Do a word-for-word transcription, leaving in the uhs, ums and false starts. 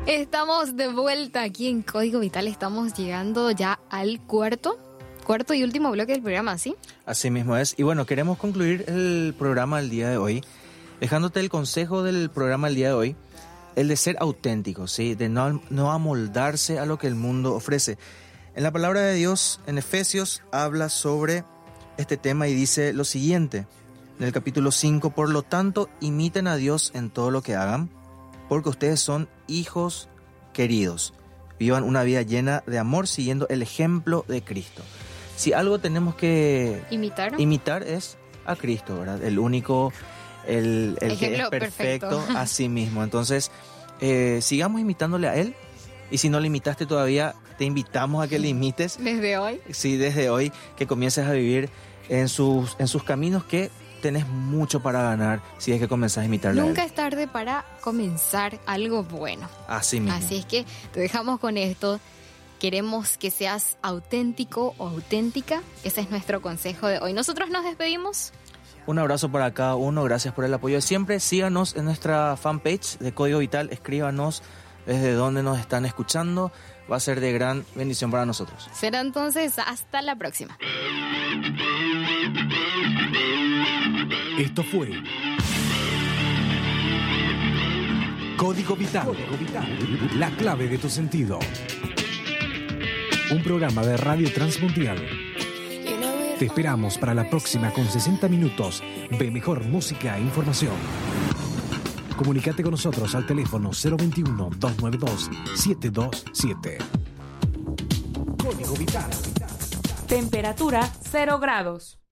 Estamos de vuelta aquí en Código Vital. Estamos llegando ya al cuarto, cuarto y último bloque del programa, ¿sí? Así mismo es. Y bueno, queremos concluir el programa del día de hoy, dejándote el consejo del programa del día de hoy, el de ser auténtico, ¿sí? De no, no amoldarse a lo que el mundo ofrece. En la palabra de Dios, en Efesios, habla sobre este tema y dice lo siguiente, en el capítulo cinco, por lo tanto, imiten a Dios en todo lo que hagan, porque ustedes son hijos queridos. Vivan una vida llena de amor siguiendo el ejemplo de Cristo. Si algo tenemos que imitar, imitar es a Cristo, ¿verdad? El único, el, el que es perfecto, perfecto a sí mismo. Entonces, eh, sigamos imitándole a Él. Y si no le imitaste todavía, te invitamos a que le imites. ¿Desde hoy? Sí, desde hoy, que comiences a vivir en sus, en sus caminos, que tenés mucho para ganar si es que comenzás a imitarle. Nunca a él. es tarde para comenzar algo bueno. Así mismo. Así es que te dejamos con esto. Queremos que seas auténtico o auténtica. Ese es nuestro consejo de hoy. Nosotros nos despedimos. Un abrazo para cada uno. Gracias por el apoyo de siempre. Síganos en nuestra fanpage de Código Vital. Escríbanos desde dónde nos están escuchando. Va a ser de gran bendición para nosotros. Será entonces hasta la próxima. Esto fue Código Vital, Código Vital, la clave de tu sentido. Un programa de Radio Transmundial. Te esperamos para la próxima con sesenta minutos de mejor música e información. Comunícate con nosotros al teléfono cero veintiuno, doscientos noventa y dos, setecientos veintisiete. Código Vital. Temperatura cero grados.